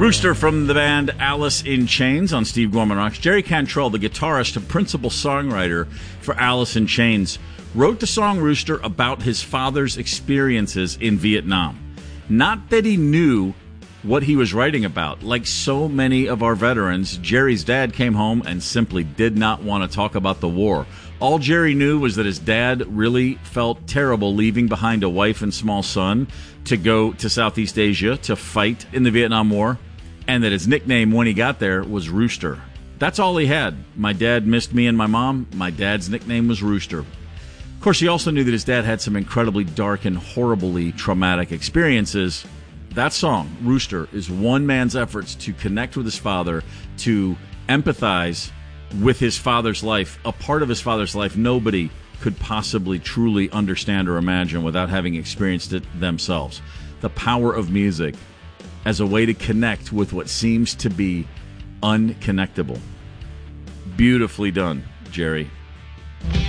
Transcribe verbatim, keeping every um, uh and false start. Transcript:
Rooster from the band Alice in Chains on Steve Gorman Rocks. Jerry Cantrell, the guitarist and principal songwriter for Alice in Chains, wrote the song Rooster about his father's experiences in Vietnam. Not that he knew what he was writing about. Like so many of our veterans, Jerry's dad came home and simply did not want to talk about the war. All Jerry knew was that his dad really felt terrible leaving behind a wife and small son to go to Southeast Asia to fight in the Vietnam War, and that his nickname when he got there was Rooster. That's all he had. My dad missed me and my mom. My dad's nickname was Rooster. Of course, he also knew that his dad had some incredibly dark and horribly traumatic experiences. That song, Rooster, is one man's efforts to connect with his father, to empathize with his father's life, a part of his father's life nobody could possibly truly understand or imagine without having experienced it themselves. The power of music as a way to connect with what seems to be unconnectable. Beautifully done, Jerry.